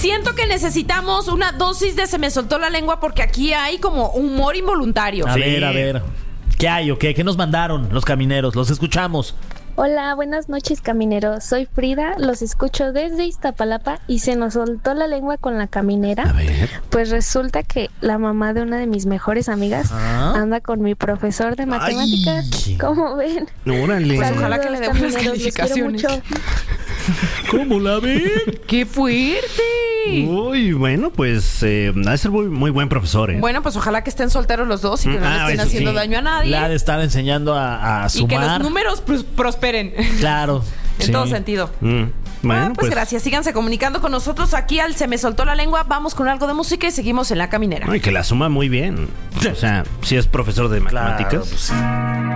Siento que necesitamos una dosis de Se me soltó la lengua porque aquí hay como humor involuntario. A ver. ¿Qué hay o qué? ¿Qué nos mandaron los camineros? Los escuchamos. Hola, buenas noches, camineros. Soy Frida, los escucho desde Iztapalapa y se nos soltó la lengua con la caminera. A ver. Pues resulta que la mamá de una de mis mejores amigas anda con mi profesor de matemáticas. Ay. ¿Cómo ven? Órale. Pues ojalá que le dé buenas camineros, los quiero calificaciones. mucho. ¿Cómo la ven? ¡Qué fuerte! Uy, bueno, pues ha de ser muy buen profesor, ¿eh? Bueno, pues ojalá que estén solteros los dos y que no le estén eso haciendo sí. daño a nadie. La de estar enseñando a Y que los sumar. números prosperen. Claro. En sí. todo sentido. Bueno, Pues gracias. Síganse comunicando con nosotros aquí al Se me soltó la lengua. Vamos con algo de música y seguimos en La Caminera. Ay, que la suma muy bien. O sea, si es profesor de Claro, matemáticas. pues.